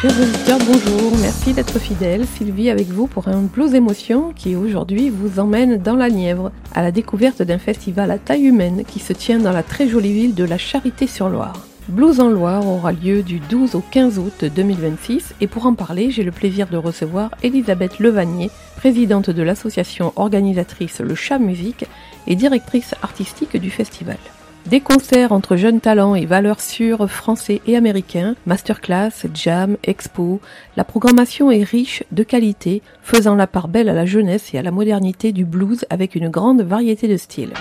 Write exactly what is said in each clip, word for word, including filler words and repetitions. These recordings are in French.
Chers auditeurs, bonjour, merci d'être fidèles. Sylvie avec vous pour un Blues Émotion qui aujourd'hui vous emmène dans la Nièvre, à la découverte d'un festival à taille humaine qui se tient dans la très jolie ville de la Charité-sur-Loire. Blues en Loire aura lieu du douze au quinze août deux mille vingt-six et pour en parler, j'ai le plaisir de recevoir Elisabeth Levanier, présidente de l'association organisatrice Le Chat Musique et directrice artistique du festival. Des concerts entre jeunes talents et valeurs sûres français et américains, masterclass, jam, expo, la programmation est riche de qualité, faisant la part belle à la jeunesse et à la modernité du blues avec une grande variété de styles.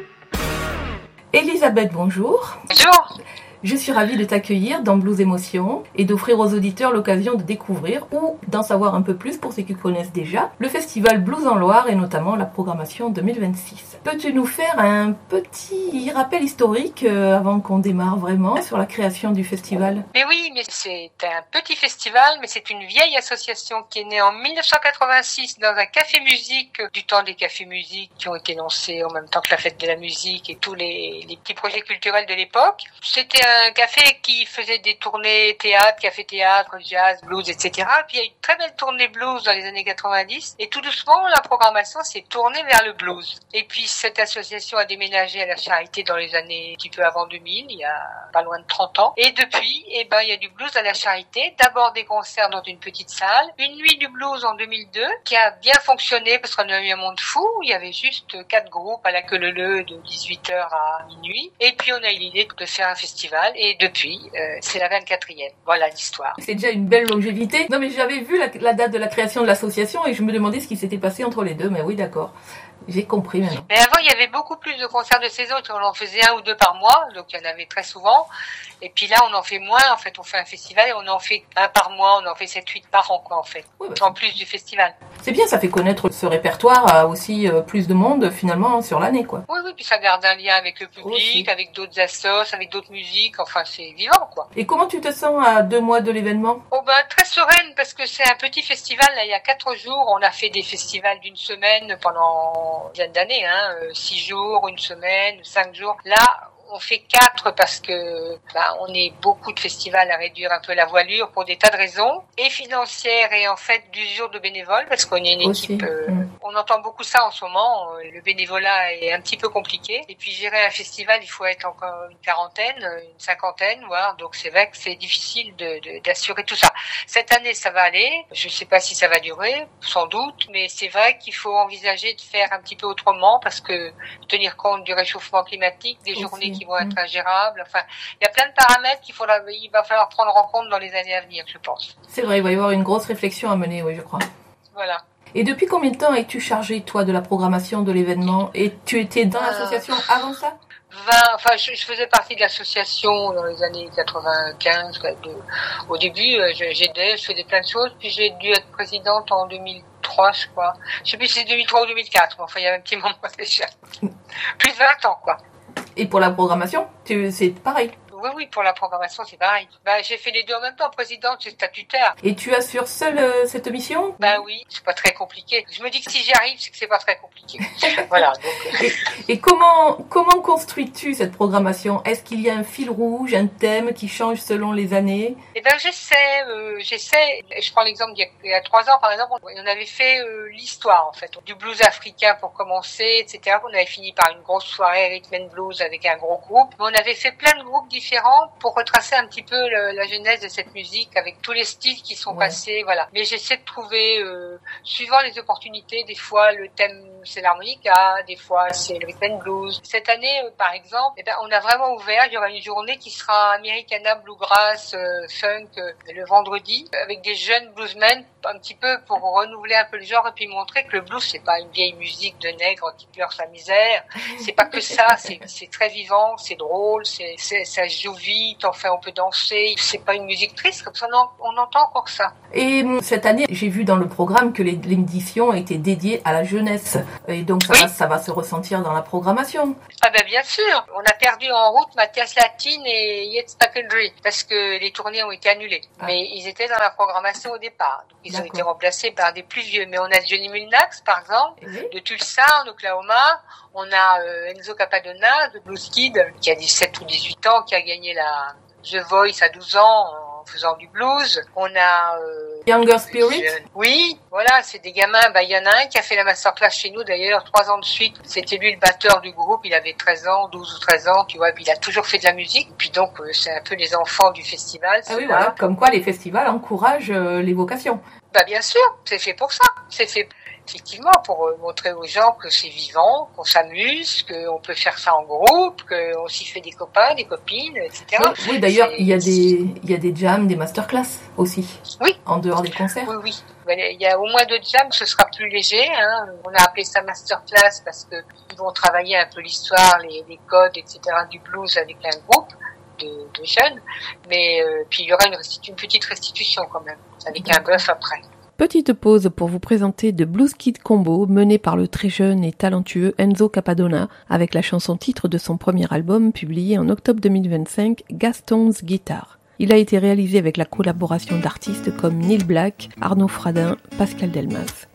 Elisabeth, bonjour. Bonjour. Je suis ravie de t'accueillir dans Blues Émotion et d'offrir aux auditeurs l'occasion de découvrir ou d'en savoir un peu plus pour ceux qui connaissent déjà le festival Blues en Loire et notamment la programmation deux mille vingt-six. Peux-tu nous faire un petit rappel historique euh, avant qu'on démarre vraiment sur la création du festival ? Mais oui, mais c'est un petit festival, mais c'est une vieille association qui est née en dix-neuf cent quatre-vingt-six dans un café musique du temps des cafés musiques qui ont été lancés en même temps que la fête de la musique et tous les, les petits projets culturels de l'époque. C'était un un café qui faisait des tournées théâtre, café-théâtre, jazz, blues, et cetera. Puis il y a eu une très belle tournée blues dans les années quatre-vingt-dix. Et tout doucement, la programmation s'est tournée vers le blues. Et puis cette association a déménagé à la Charité dans les années un petit peu avant deux mille, il y a pas loin de trente ans. Et depuis, eh ben, il y a du blues à la Charité. D'abord des concerts dans une petite salle. Une nuit du blues en deux mille deux qui a bien fonctionné parce qu'on a eu un monde fou. Il y avait juste quatre groupes à la queue leu de dix-huit heures à minuit. Et puis on a eu l'idée de faire un festival. Et depuis, euh, c'est la vingt-quatrième. Voilà l'histoire. C'est déjà une belle longévité. Non mais j'avais vu la, la date de la création de l'association et je me demandais ce qui s'était passé entre les deux. Mais oui, d'accord. J'ai compris maintenant. Mais avant, il y avait beaucoup plus de concerts de saison. On en faisait un ou deux par mois, donc il y en avait très souvent. Et puis là, on en fait moins. En fait, on fait un festival et on en fait un par mois. On en fait sept huit par an, quoi, en fait. Oui, bah, en plus du festival. C'est bien, ça fait connaître ce répertoire à aussi euh, plus de monde, finalement, sur l'année, quoi. Oui, oui, puis ça garde un lien avec le public, aussi. Avec d'autres assos, avec d'autres musiques. Enfin, c'est vivant, quoi. Et comment tu te sens à deux mois de l'événement ? Oh ben, très sereine, parce que c'est un petit festival. Là, il y a quatre jours, on a fait des festivals d'une semaine pendant une dizaine d'années, hein, six jours, une semaine, cinq jours. Là, on fait quatre parce que bah, on est beaucoup de festivals à réduire un peu la voilure pour des tas de raisons, et financières et en fait d'usure de bénévoles parce qu'on est une aussi. équipe. Euh, mmh. On entend beaucoup ça en ce moment. Le bénévolat est un petit peu compliqué. Et puis gérer un festival, il faut être encore une quarantaine, une cinquantaine, voire. Donc c'est vrai que c'est difficile de, de, d'assurer tout ça. Cette année, ça va aller. Je ne sais pas si ça va durer, sans doute, mais c'est vrai qu'il faut envisager de faire un petit peu autrement parce que tenir compte du réchauffement climatique, des aussi. Journées qui vont être ingérables. Enfin, il y a plein de paramètres qu'il faudra, il va falloir prendre en compte dans les années à venir, je pense. C'est vrai, il va y avoir une grosse réflexion à mener, oui, je crois. Voilà. Et depuis combien de temps es-tu chargée, toi, de la programmation de l'événement ? Et tu étais dans euh, l'association avant ça ? vingt, enfin, je, je faisais partie de l'association dans les années quatre-vingt-quinze. De, au début, j'aidais, je faisais plein de choses. Puis j'ai dû être présidente en deux mille trois, je crois. Je sais plus si c'est deux mille trois ou deux mille quatre. Mais enfin, il y a un petit moment déjà. Plus de vingt ans, quoi. Et pour la programmation, tu, c'est pareil ? Oui, oui, pour la programmation, c'est pareil. Bah, j'ai fait les deux en même temps, présidente, c'est statutaire. Et tu assures seule euh, cette mission ? Bah oui, c'est pas très compliqué. Je me dis que si j'y arrive, c'est que c'est pas très compliqué. Voilà. Donc... Et, et comment comment construis-tu cette programmation ? Est-ce qu'il y a un fil rouge, un thème qui change selon les années ? Eh ben, j'essaie, euh, j'essaie. Je prends l'exemple d'il y a, il y a trois ans, par exemple, on avait fait euh, l'histoire, en fait, du blues africain pour commencer, et cetera. On avait fini par une grosse soirée rhythm and blues avec un gros groupe. Mais on avait fait plein de groupes différents pour retracer un petit peu le, la genèse de cette musique avec tous les styles qui sont ouais. passés, voilà. Mais j'essaie de trouver, euh, suivant les opportunités, des fois le thème c'est l'harmonica, des fois c'est le rhythm and blues. Cette année, euh, par exemple, eh ben, on a vraiment ouvert, il y aura une journée qui sera Americana, Bluegrass, euh, Funk, euh, le vendredi, avec des jeunes bluesmen, un petit peu pour renouveler un peu le genre et puis montrer que le blues c'est pas une vieille musique de nègre qui pleure sa misère, c'est pas que ça, c'est, c'est très vivant, c'est drôle, c'est, c'est, ça joue vite, enfin on peut danser, c'est pas une musique triste, comme ça on, on entend encore ça. Et cette année, j'ai vu dans le programme que les, l'édition était dédiée à la jeunesse, et donc ça, oui. va, ça va se ressentir dans la programmation. Ah ben bien sûr, on a perdu en route Mathias Latine et Yates Packendry, parce que les tournées ont été annulées, ah. mais ils étaient dans la programmation au départ, donc ils D'accord. ont été remplacés par des plus vieux, mais on a Johnny Mulnax par exemple, oui. de Tulsa en Oklahoma, on a euh, Enzo Capadonna de Blues Kid, qui a dix-sept ou dix-huit ans, qui a gagné la The Voice à douze ans, en faisant du blues. On a euh, Younger Spirit. Oui, voilà, c'est des gamins. Bah, il y en a un qui a fait la masterclass chez nous d'ailleurs trois ans de suite. C'était lui le batteur du groupe. Il avait treize ans, douze ou treize ans, tu vois. Puis il a toujours fait de la musique. Et puis donc euh, c'est un peu les enfants du festival. Ah oui, voilà. Comme quoi les festivals encouragent euh, les vocations. Bah bien sûr, c'est fait pour ça. C'est fait effectivement pour euh, montrer aux gens que c'est vivant, qu'on s'amuse, qu'on peut faire ça en groupe, qu'on s'y fait des copains, des copines, et cetera. Oui, oui d'ailleurs, c'est... il y a des il y a des jams, des masterclass aussi. Oui. En dehors des concerts. Oui, oui. Il y a au moins deux jams, ce sera plus léger. Hein. On a appelé ça masterclass parce que ils vont travailler un peu l'histoire, les, les codes, et cetera du blues avec un groupe de, de jeunes. Mais euh, puis il y aura une, restitu- une petite restitution quand même, avec un bœuf après. Petite pause pour vous présenter The Blues Kid Combo, mené par le très jeune et talentueux Enzo Capadona, avec la chanson titre de son premier album publié en octobre deux mille vingt-cinq, Gaston's Guitar. Il a été réalisé avec la collaboration d'artistes comme Neil Black, Arnaud Fradin, Pascal Delmas.